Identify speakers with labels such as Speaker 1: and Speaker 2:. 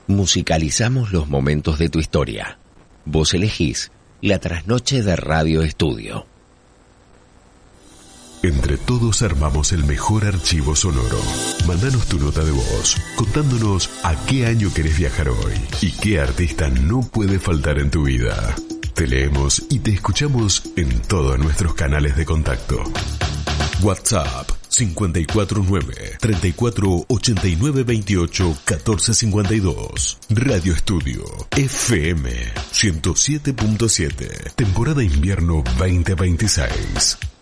Speaker 1: Musicalizamos los momentos de tu historia. Vos elegís la trasnoche de Radio Estudio.
Speaker 2: Entre todos armamos el mejor archivo sonoro. Mándanos tu nota de voz, contándonos a qué año querés viajar hoy y qué artista no puede faltar en tu vida. Te leemos y te escuchamos en todos nuestros canales de contacto. WhatsApp 549-3489-28-1452. Radio Estudio FM 107.7. Temporada invierno 2026.